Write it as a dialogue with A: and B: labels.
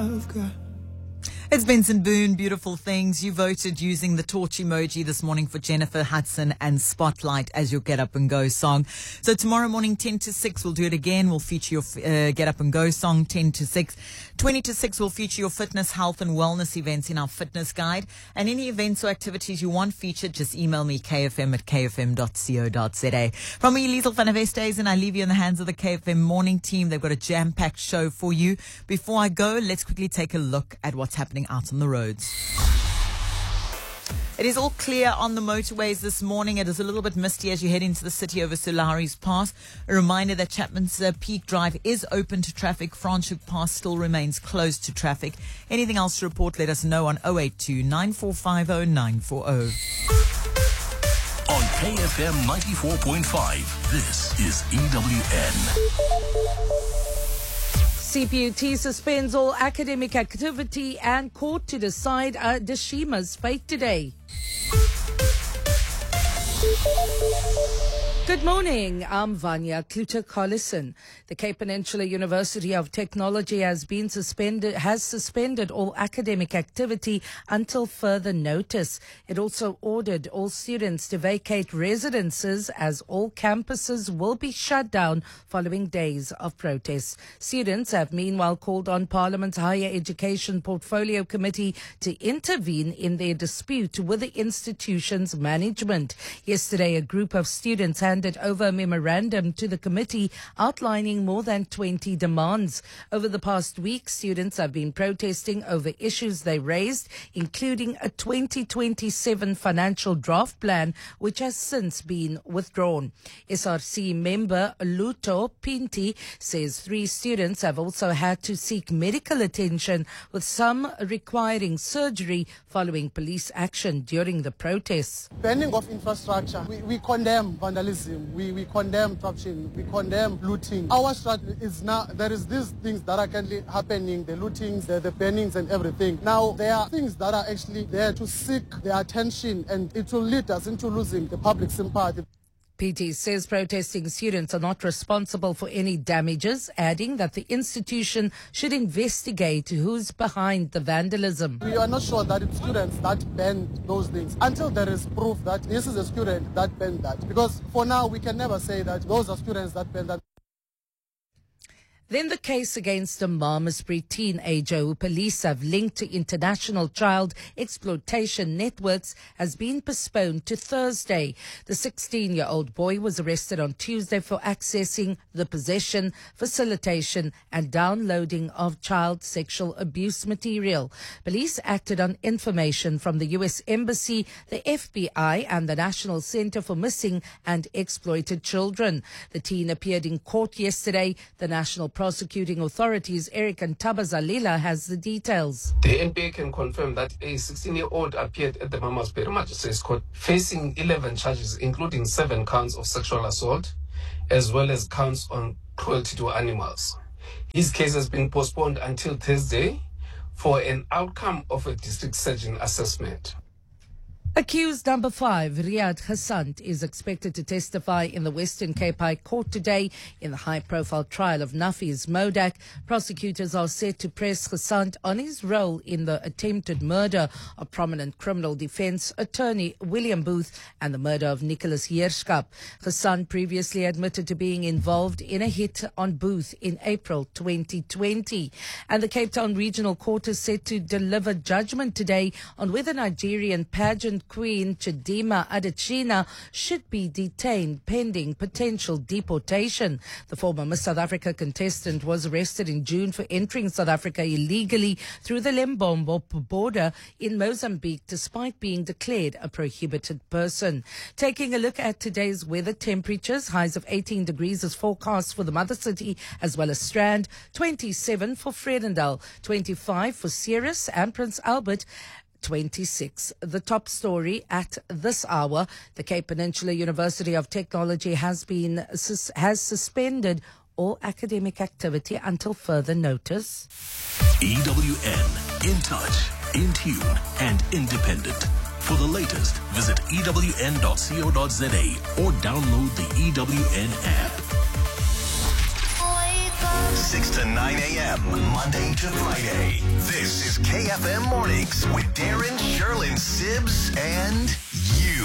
A: It's Benson Boone, Beautiful Things. You voted using the torch emoji this morning for Jennifer Hudson and Spotlight as your Get Up and Go song. So tomorrow morning, 10 to 6, we'll do it again. We'll feature your Get Up and Go song, 10 to 6. 20 to 6, we'll feature your fitness, health and wellness events in our fitness guide. And any events or activities you want featured, just email me, kfm@kfm.co.za. From me, Liesl van der Westhuizen, I leave you in the hands of the KFM morning team. They've got a jam-packed show for you. Before I go, let's quickly take a look at what's happening out on the roads. It is all clear on the motorways this morning. It is a little bit misty as you head into the city over Solaris Pass. A reminder that Chapman's Peak Drive is open to traffic. Franschhoek Pass still remains closed to traffic. Anything else to report, let us know on 082 9450 940.
B: On KFM 94.5, this is EWN.
C: CPUT suspends all academic activity and court to decide Dashima's fate today. Good morning, I'm Vanya Kluter-Collison. The Cape Peninsula University of Technology has suspended all academic activity until further notice. It also ordered all students to vacate residences as all campuses will be shut down following days of protests. Students have meanwhile called on Parliament's Higher Education Portfolio Committee to intervene in their dispute with the institution's management. Yesterday, a group of students handed over a memorandum to the committee outlining more than 20 demands. Over the past week, students have been protesting over issues they raised, including a 2027 financial draft plan, which has since been withdrawn. SRC member Luto Pinti says 3 students have also had to seek medical attention, with some requiring surgery following police action during the protests.
D: Banning of infrastructure, we condemn vandalism, we condemn corruption, we condemn looting. Our strategy is now, there is these things that are currently happening, the lootings, the bannings and everything. Now, there are things that are actually there to seek the attention, and it will lead us into losing the public sympathy.
C: PT says protesting students are not responsible for any damages, adding that the institution should investigate who's behind the vandalism.
D: We are not sure that it's students that banned those things until there is proof that this is a student that banned that. Because for now, we can never say that those are students that banned that.
C: Then the case against a Malmesbury teenager who police have linked to international child exploitation networks has been postponed to Thursday. The 16-year-old boy was arrested on Tuesday for accessing the possession, facilitation and downloading of child sexual abuse material. Police acted on information from the U.S. Embassy, the FBI and the National Center for Missing and Exploited Children. The teen appeared in court yesterday. The National Prosecuting Authorities, Eric Ntabazalila, has the details.
E: The NPA can confirm that a 16-year-old appeared at the Malmesbury Magistrates Court facing 11 charges, including 7 counts of sexual assault, as well as counts on cruelty to animals. His case has been postponed until Thursday for an outcome of a district surgeon assessment.
C: Accused number 5, Riyad Hassant, is expected to testify in the Western Cape High Court today in the high-profile trial of Nafiz Modak. Prosecutors are set to press Hassant on his role in the attempted murder of prominent criminal defence attorney William Booth and the murder of Nicholas Heerschap. Hassant previously admitted to being involved in a hit on Booth in April 2020. And the Cape Town Regional Court is set to deliver judgment today on whether Nigerian pageant Queen Chidima Adetshina should be detained pending potential deportation. The former Miss South Africa contestant was arrested in June for entering South Africa illegally through the Lembombo border in Mozambique, despite being declared a prohibited person. Taking a look at today's weather temperatures, highs of 18 degrees is forecast for the mother city as well as Strand, 27 for Vredendal, 25 for Ceres and Prince Albert, 26. The top story at this hour: the Cape Peninsula University of Technology has suspended all academic activity until further notice.
B: EWN, in touch, in tune and independent. For the latest, visit ewn.co.za or download the EWN app. 6 to 9 a.m. Monday to Friday. This is KFM Mornings with Darren, Sherlyn, Sibbs, and